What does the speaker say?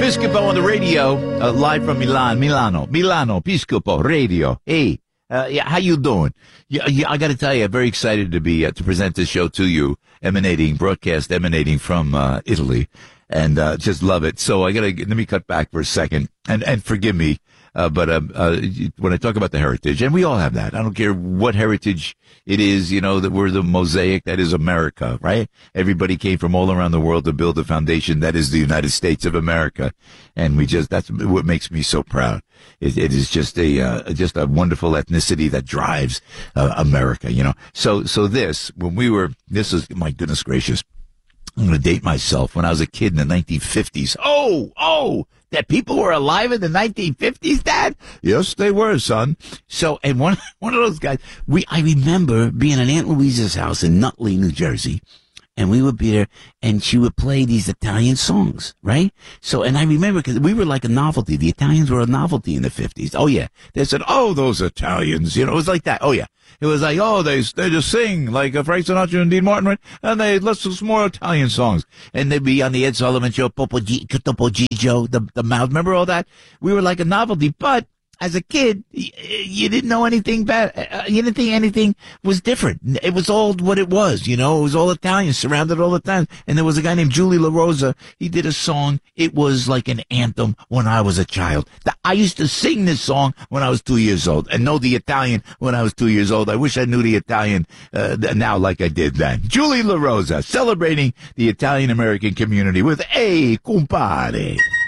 Piscopo on the radio, live from Milano, Piscopo Radio. Hey, yeah, how you doing? Yeah, I got to tell you, I'm very excited to be to present this show to you, broadcast emanating from Italy, and just love it. So let me cut back for a second, and forgive me. But when I talk about the heritage, and we all have that, I don't care what heritage it is, that we're the mosaic that is America, right? Everybody came from all around the world to build the foundation that is the United States of America. And that's what makes me so proud. It is just a wonderful ethnicity that drives America, So this is, my goodness gracious. I'm going to date myself. When I was a kid in the 1950s. Oh, that people were alive in the 1950s, Dad? Yes, they were, son. So, and one of those guys, I remember being at Aunt Louisa's house in Nutley, New Jersey. And we would be there, and she would play these Italian songs, right? So, and I remember, because we were like a novelty. The Italians were a novelty in the 50s. Oh, yeah. They said, oh, those Italians, it was like that. Oh, yeah. It was like, oh, they just sing like Frank Sinatra and Dean Martin, right? And let's do some more Italian songs. And they'd be on the Ed Sullivan Show, Topo Gigio, the mouth. Remember all that? We were like a novelty, but as a kid, you didn't know anything bad. You didn't think anything was different. It was all what it was, It was all Italian, surrounded all the time. And there was a guy named Julie La Rosa. He did a song. It was like an anthem when I was a child. I used to sing this song when I was 2 years old and know the Italian when I was 2 years old. I wish I knew the Italian now like I did then. Julie La Rosa, celebrating the Italian-American community with A Compare.